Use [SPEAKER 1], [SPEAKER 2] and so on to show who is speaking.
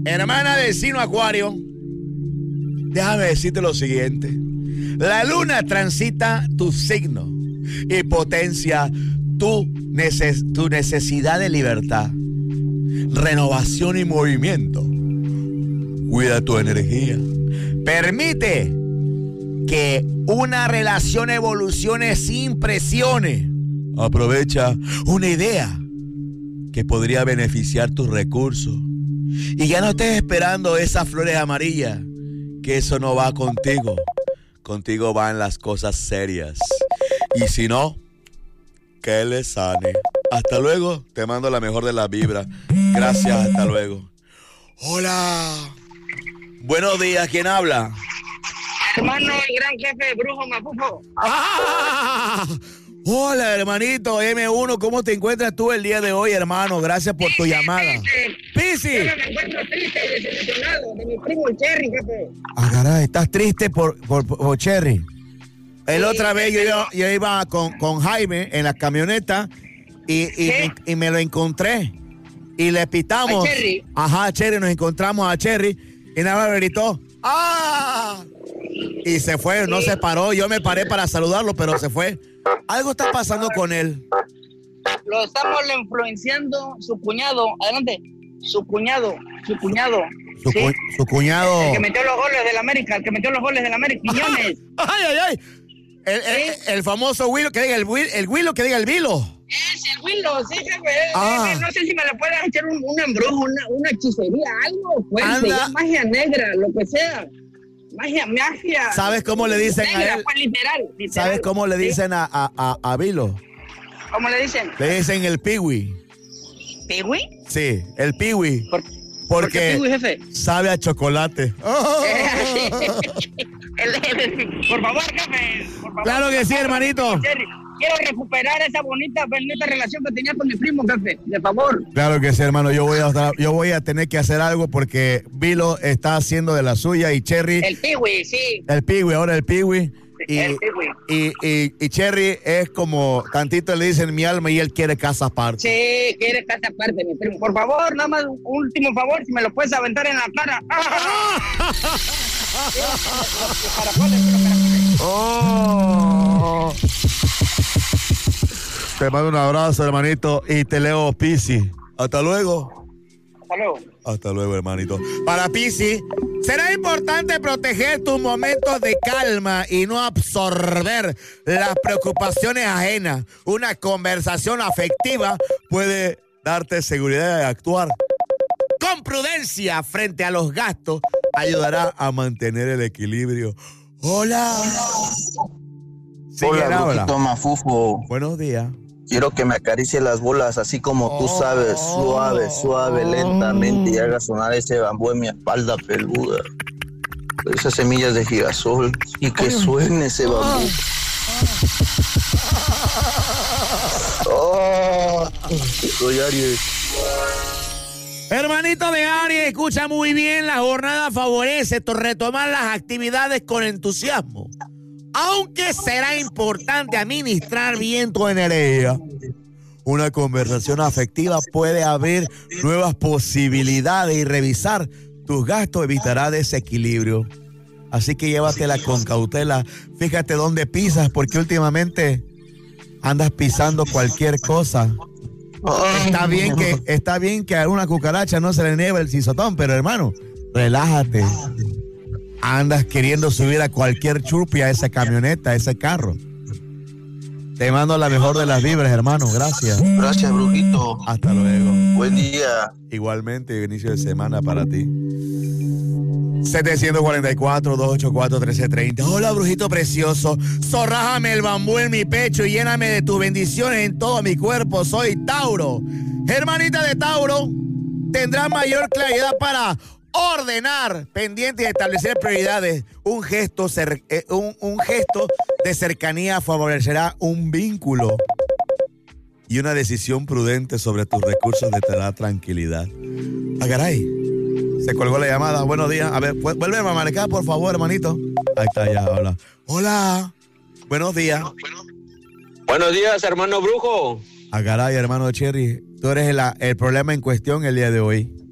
[SPEAKER 1] Hermana del signo Acuario, déjame decirte lo siguiente. La luna transita tu signo y potencia tu necesidad de libertad, renovación y movimiento. Cuida tu energía. Permite que una relación evolucione sin presiones. Aprovecha una idea que podría beneficiar tus recursos. Y ya no estés esperando esas flores amarillas, que eso no va contigo. Contigo van las cosas serias. Y si no, que Él les sane. Hasta luego, te mando la mejor de las vibras. Gracias, hasta luego. Hola. Buenos días, ¿quién habla?
[SPEAKER 2] Hermano, el gran jefe de Brujo Mafufo.
[SPEAKER 1] ¡Ah! Hola, hermanito M1, ¿cómo te encuentras tú el día de hoy, hermano? Gracias por tu llamada. ¡Pisi!
[SPEAKER 2] Yo me encuentro triste y desilusionado de mi primo el Cherry, jefe.
[SPEAKER 1] Ah, caray, ¿estás triste por Cherry? Otra vez yo iba con Jaime en la camioneta y me lo encontré. Y le pitamos.
[SPEAKER 2] ¿A Cherry?
[SPEAKER 1] Ajá, Cherry, nos encontramos a Cherry y nada más gritó ¡ah! Y se fue, no se paró. Yo me paré para saludarlo, pero se fue. Algo está pasando con él.
[SPEAKER 2] Lo estamos influenciando su cuñado. Adelante. Su cuñado.
[SPEAKER 1] Su
[SPEAKER 2] El
[SPEAKER 1] cuñado.
[SPEAKER 2] que metió los goles del América. Quiñones.
[SPEAKER 1] ¡Ay! El famoso Willow, que diga el Willow, que diga el Vilo.
[SPEAKER 2] Es el Willow, sí, jefe. No sé si me le puedes echar un embrujo, una hechicería, algo fuerte, magia negra, lo que sea. Magia.
[SPEAKER 1] ¿Sabes cómo le dicen
[SPEAKER 2] negra,
[SPEAKER 1] a él?
[SPEAKER 2] Pues, literal.
[SPEAKER 1] ¿Sabes cómo le dicen a Vilo?
[SPEAKER 2] ¿Cómo le dicen?
[SPEAKER 1] Le dicen el Piwi.
[SPEAKER 2] ¿Piwi?
[SPEAKER 1] Sí, el Piwi.
[SPEAKER 2] ¿Por qué Piwi, jefe?
[SPEAKER 1] Sabe a chocolate. Oh.
[SPEAKER 2] Por favor, jefe. Por favor,
[SPEAKER 1] claro que sí, hermanito.
[SPEAKER 2] Quiero recuperar esa bonita relación que tenía con mi primo, jefe. De favor.
[SPEAKER 1] Claro que sí, hermano. Yo voy a tener que hacer algo porque Vilo está haciendo de la suya y Cherry.
[SPEAKER 2] El Piwi, sí.
[SPEAKER 1] El Piwi, ahora el Piwi. Y Cherry es como tantito le dicen mi alma y él quiere casa aparte.
[SPEAKER 2] Sí, quiere casa aparte, mi primo. Por favor, nada más un último favor, si me lo puedes aventar en la cara.
[SPEAKER 1] Oh. Te mando un abrazo, hermanito, y te leo Pisi. Hasta luego. Hasta luego, hermanito. Para Pisi, será importante proteger tus momentos de calma y no absorber las preocupaciones ajenas. Una conversación afectiva puede darte seguridad de actuar con prudencia frente a los gastos. Ayudará a mantener el equilibrio. Hola.
[SPEAKER 3] Hola, Brujito Mafufo.
[SPEAKER 1] Buenos días.
[SPEAKER 3] Quiero que me acaricie las bolas, así como tú sabes, suave, lentamente, y haga sonar ese bambú en mi espalda peluda. Esas semillas de girasol, y que suene ese bambú. Soy Aries.
[SPEAKER 1] Hermanito de Aries, escucha muy bien, la jornada favorece retomar las actividades con entusiasmo. Aunque será importante administrar bien tu energía. Una conversación afectiva puede abrir nuevas posibilidades y revisar tus gastos evitará desequilibrio. Así que llévatela con cautela. Fíjate dónde pisas, porque últimamente andas pisando cualquier cosa. Está bien que a una cucaracha no se le nieve el sisotón, pero hermano, relájate. Andas queriendo subir a cualquier chupi a esa camioneta, a ese carro. Te mando la mejor de las vibras, hermano. Gracias.
[SPEAKER 3] Gracias, Brujito.
[SPEAKER 1] Hasta luego.
[SPEAKER 3] Buen día.
[SPEAKER 1] Igualmente, inicio de semana para ti. 744-284-1330. Hola, Brujito precioso. Zorrájame el bambú en mi pecho y lléname de tus bendiciones en todo mi cuerpo. Soy Tauro. Hermanita de Tauro, tendrás mayor claridad para ordenar, pendiente y establecer prioridades. Un gesto de cercanía favorecerá un vínculo y una decisión prudente sobre tus recursos te dará tranquilidad. Ah, caray. Se colgó la llamada. Buenos días. A ver, vuelve a marcar, por favor, hermanito. Ahí está, ya, hola. Hola. Buenos días.
[SPEAKER 4] Buenos días, hermano Brujo.
[SPEAKER 1] Ah, caray, hermano Cherry. Tú eres el problema en cuestión el día de hoy.